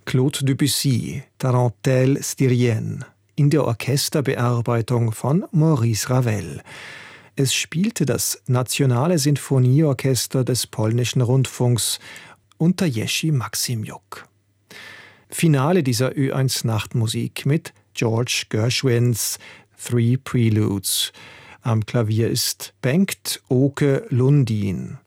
Claude Debussy, Tarentelle styrienne, in der Orchesterbearbeitung von Maurice Ravel. Es spielte das Nationale Sinfonieorchester des polnischen Rundfunks unter Jerzy Maksymjuk. Finale dieser Ö1 Nachtmusik mit George Gershwins Three Preludes. Am Klavier ist Bengt Åke Lundin.